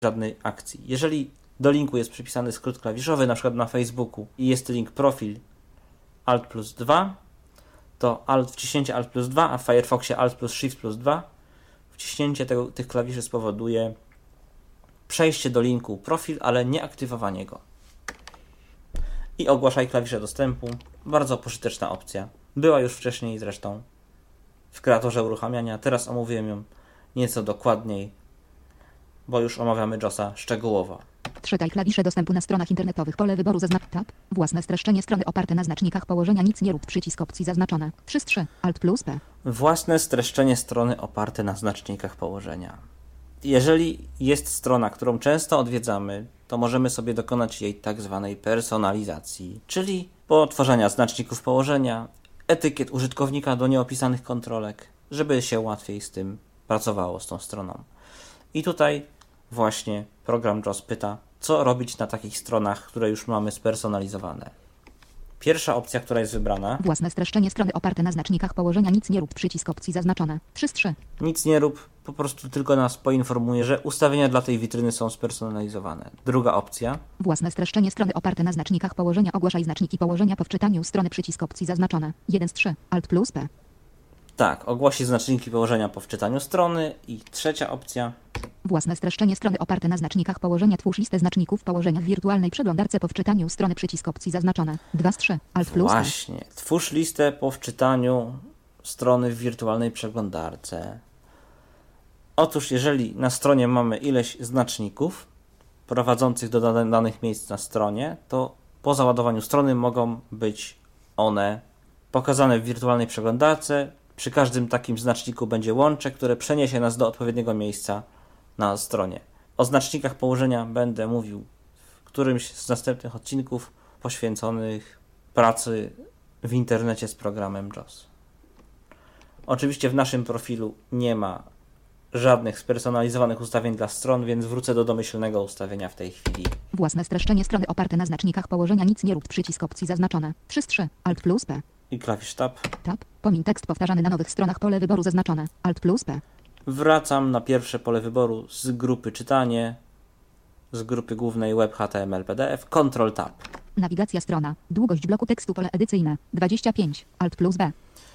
żadnej akcji. Jeżeli do linku jest przypisany skrót klawiszowy, na przykład na Facebooku i jest link profil Alt+2, to wciśnięcie Alt+2, a w Firefoxie Alt+Shift+2, wciśnięcie tych klawiszy spowoduje przejście do linku profil, ale nie aktywowanie go. I ogłaszaj klawisze dostępu. Bardzo pożyteczna opcja. Była już wcześniej zresztą w kreatorze uruchamiania. Teraz omówiłem ją nieco dokładniej, bo już omawiamy JOS-a szczegółowo. Czytaj klawisze dostępu na stronach internetowych. Pole wyboru Tab. Własne streszczenie strony oparte na znacznikach położenia. Nic nie rób. Przycisk opcji zaznaczone. 3 Alt+P. Własne streszczenie strony oparte na znacznikach położenia. Jeżeli jest strona, którą często odwiedzamy, to możemy sobie dokonać jej tak zwanej personalizacji, czyli potworzenia znaczników położenia, etykiet użytkownika do nieopisanych kontrolek, żeby się łatwiej z tym pracowało, z tą stroną. I tutaj właśnie program JOS pyta, co robić na takich stronach, które już mamy spersonalizowane. Pierwsza opcja, która jest wybrana. Własne streszczenie strony oparte na znacznikach położenia. Nic nie rób. Przycisk opcji zaznaczone. 3. Nic nie rób, po prostu tylko nas poinformuje, że ustawienia dla tej witryny są spersonalizowane. Druga opcja. Własne streszczenie strony oparte na znacznikach położenia. Ogłaszaj znaczniki położenia po wczytaniu strony. Przycisk opcji zaznaczone. 1 Alt+P. Tak, ogłosi znaczniki położenia po wczytaniu strony. I trzecia opcja. Własne streszczenie strony oparte na znacznikach położenia. Twórz listę znaczników położenia w wirtualnej przeglądarce po wczytaniu strony. Przycisk opcji zaznaczone. 2 Alt+P. Właśnie. Twórz listę po wczytaniu strony w wirtualnej przeglądarce. Otóż jeżeli na stronie mamy ileś znaczników prowadzących do danych miejsc na stronie, to po załadowaniu strony mogą być one pokazane w wirtualnej przeglądarce. Przy każdym takim znaczniku będzie łącze, które przeniesie nas do odpowiedniego miejsca na stronie. O znacznikach położenia będę mówił w którymś z następnych odcinków poświęconych pracy w internecie z programem JOS. Oczywiście w naszym profilu nie ma żadnych spersonalizowanych ustawień dla stron, więc wrócę do domyślnego ustawienia w tej chwili. Własne streszczenie strony oparte na znacznikach położenia. Nic nie rób. Przycisk opcji zaznaczone. 3 Alt+P. I klawisz Tab. Pomiń tekst powtarzany na nowych stronach. Pole wyboru zaznaczone. Alt+P. Wracam na pierwsze pole wyboru z grupy czytanie, z grupy głównej Web HTML PDF. Ctrl Tab. Nawigacja strona. Długość bloku tekstu. Pole edycyjne. 25. Alt+B.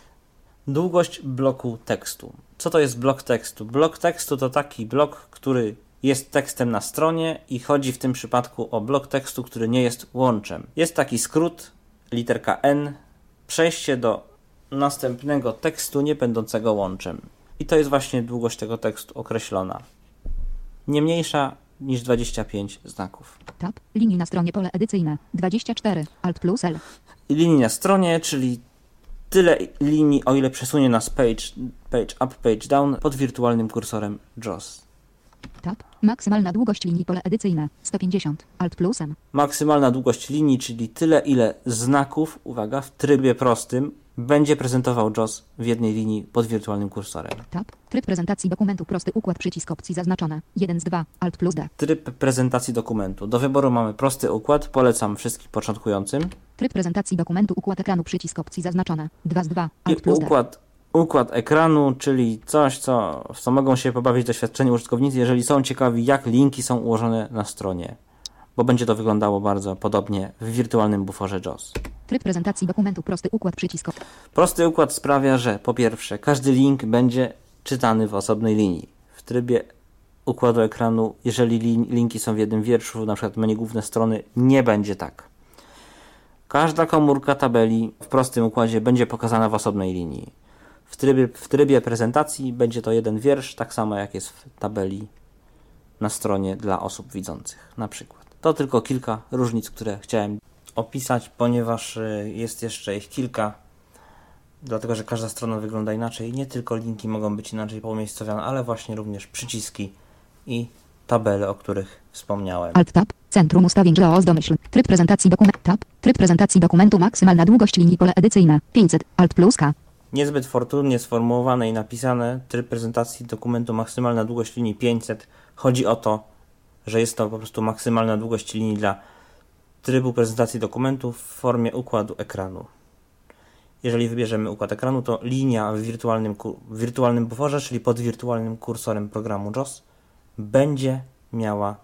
Długość bloku tekstu. Co to jest blok tekstu? Blok tekstu to taki blok, który jest tekstem na stronie i chodzi w tym przypadku o blok tekstu, który nie jest łączem. Jest taki skrót, literka N, przejście do następnego tekstu nie będącego łączem. I to jest właśnie długość tego tekstu określona. Nie mniejsza niż 25 znaków. Tab. Linii na stronie. Pole edycyjne. 24. Alt+L. I linii na stronie, czyli tyle linii, o ile przesunie nas page up, page down pod wirtualnym kursorem JOS. Tab. Maksymalna długość linii. Pole edycyjne. 150. Alt+M. Maksymalna długość linii, czyli tyle, ile znaków, uwaga, w trybie prostym będzie prezentował JOS w jednej linii pod wirtualnym kursorem. Tab. Tryb prezentacji dokumentu. Prosty układ. Przycisk opcji zaznaczone. 1 z 2. Alt+D. Tryb prezentacji dokumentu. Do wyboru mamy prosty układ. Polecam wszystkim początkującym. Tryb prezentacji dokumentu. Układ ekranu. Przycisk opcji zaznaczone. 2 z 2. I Alt+D. układ ekranu, czyli coś, w co mogą się pobawić doświadczeni użytkownicy, jeżeli są ciekawi, jak linki są ułożone na stronie. Bo będzie to wyglądało bardzo podobnie w wirtualnym buforze JOS. Tryb prezentacji dokumentu. Prosty układ. Przycisk. Prosty układ sprawia, że po pierwsze, każdy link będzie czytany w osobnej linii. W trybie układu ekranu, jeżeli linki są w jednym wierszu, na przykład menu główne strony, nie będzie tak. Każda komórka tabeli w prostym układzie będzie pokazana w osobnej linii. W trybie prezentacji będzie to jeden wiersz, tak samo jak jest w tabeli na stronie dla osób widzących, na przykład. To tylko kilka różnic, które chciałem opisać, ponieważ jest jeszcze ich kilka, dlatego że każda strona wygląda inaczej. Nie tylko linki mogą być inaczej poumiejscowione, ale właśnie również przyciski i tabele, o których wspomniałem. Alt-Tab. Centrum ustawień JOS domyśl. Tryb prezentacji dokumentu. Tab. Tryb prezentacji dokumentu. Maksymalna długość linii. Pole edycyjne. 500. Alt+K. Niezbyt fortunnie sformułowane i napisane. Tryb prezentacji dokumentu. Maksymalna długość linii 500. Chodzi o to, że jest to po prostu maksymalna długość linii dla trybu prezentacji dokumentu w formie układu ekranu. Jeżeli wybierzemy układ ekranu, to linia w wirtualnym buforze, czyli pod wirtualnym kursorem programu JOS, będzie miała